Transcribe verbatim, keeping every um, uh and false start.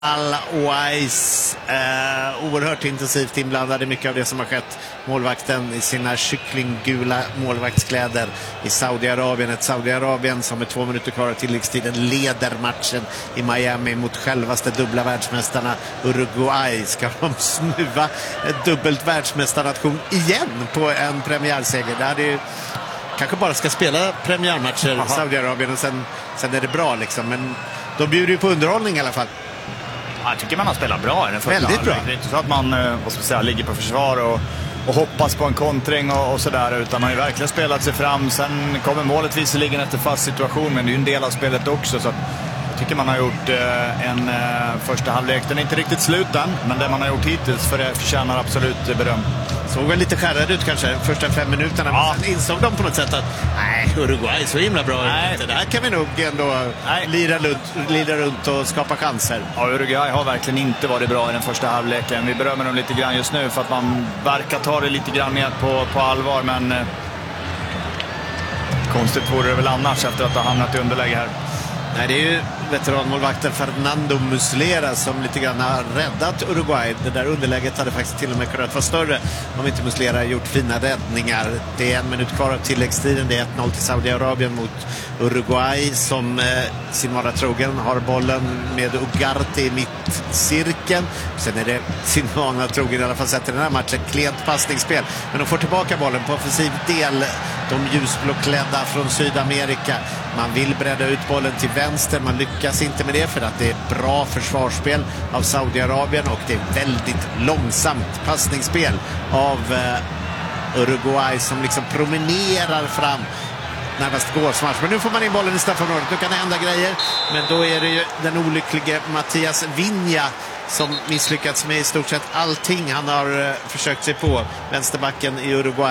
Al Owais eh, oerhört intensivt inblandad i mycket av det som har skett. Målvakten i sina kycklinggula målvaktskläder i Saudiarabien. Ett Saudiarabien som med två minuter kvar av tilläggstiden leder matchen i Miami mot självaste dubbla världsmästarna Uruguay. Ska de snuva ett dubbelt världsmästarnation igen på en premiärseger? Det hade ju kanske bara ska spela premiärmatcher i Saudiarabien och sen, sen är det bra liksom. Men de bjuder ju på underhållning i alla fall. Jag tycker man har spelat bra i den första Väldigt bra. Det är inte så att man vad ska jag säga, ligger på försvar och, och hoppas på en kontring och, och sådär, utan man har ju verkligen spelat sig fram. Sen kommer målet visserligen efter fast situation, men det är ju en del av spelet också, så att jag tycker man har gjort eh, en eh, första halvlek. Den är inte riktigt slut än, men det man har gjort hittills för det förtjänar absolut beröm. Såg väl lite skärrad ut kanske första fem minuterna, ja. Men sen insåg de på något sätt att nej, Uruguay är så himla bra. Nej. Det där kan vi nog ändå lira runt, lira runt och skapa chanser. Ja, Uruguay har verkligen inte varit bra i den första halvleken. Vi berömmer dem lite grann just nu för att man verkar ta det lite grann mer på, på allvar, men eh, konstigt vore det väl annars efter att ha hamnat i underläge här. Nej, det är ju veteranmålvakten Fernando Muslera som lite grann har räddat Uruguay. Det där underläget hade faktiskt till och med kunnat vara större om inte Muslera gjort fina räddningar. Det är en minut kvar av tilläggstiden. Det är ett noll till Saudiarabien mot Uruguay som eh, sin vara trogen har bollen med Ugarte i mittcirkeln. Sen är det sin vana trogen i alla fall sett i den här matchen. Klent passningsspel. Men de får tillbaka bollen på offensiv del. De ljusblåklädda från Sydamerika. Man vill bredda ut bollen till vänster. Man lyckas inte med det för att det är bra försvarsspel av Saudiarabien och det är väldigt långsamt passningsspel av eh, Uruguay som liksom promenerar fram närmast gåsmatch. Men nu får man in bollen i straffområdet. Nu kan det hända grejer. Men då är det ju den olycklige Mathias Vinha som misslyckats med i stort sett allting han har eh, försökt sig på, vänsterbacken i Uruguay.